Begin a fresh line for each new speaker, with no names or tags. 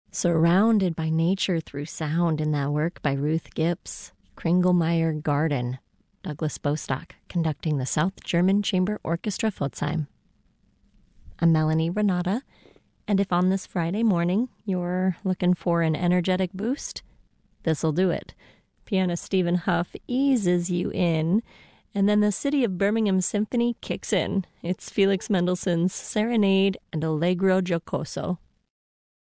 Surrounded by nature through sound in that work by Ruth Gips. Kringelmeyer Garden. Douglas Bostock conducting the South German Chamber Orchestra Pforzheim. I'm Melanie Renata, and if on this Friday morning you're looking for an energetic boost, this'll do it. Pianist Stephen Huff eases you in, and then the City of Birmingham Symphony kicks in. It's Felix Mendelssohn's Serenade and Allegro Giocoso.